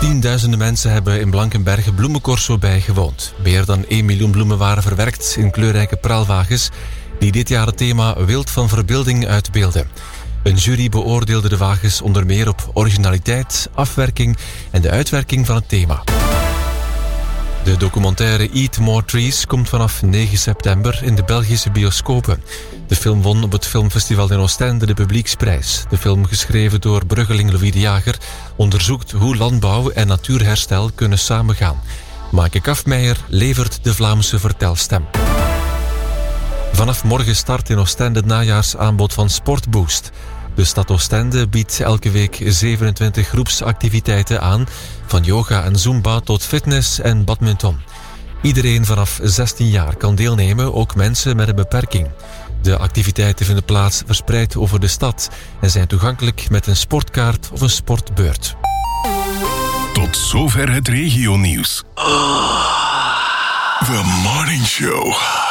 Tienduizenden mensen hebben in Blankenberge bloemencorso bijgewoond. Meer dan 1 miljoen bloemen waren verwerkt in kleurrijke praalwagens die dit jaar het thema Wild van Verbeelding uitbeelden. Een jury beoordeelde de wagens onder meer op originaliteit, afwerking en de uitwerking van het thema. De documentaire Eat More Trees komt vanaf 9 september in de Belgische bioscopen. De film won op het filmfestival in Oostende de publieksprijs. De film, geschreven door Bruggeling Louis de Jager, onderzoekt hoe landbouw en natuurherstel kunnen samengaan. Maaike Kafmeijer levert de Vlaamse vertelstem. Vanaf morgen start in Oostende het najaarsaanbod van Sportboost. De stad Oostende biedt elke week 27 groepsactiviteiten aan, van yoga en zumba tot fitness en badminton. Iedereen vanaf 16 jaar kan deelnemen, ook mensen met een beperking. De activiteiten vinden plaats verspreid over de stad en zijn toegankelijk met een sportkaart of een sportbeurt. Tot zover het regionieuws. The Morning Show.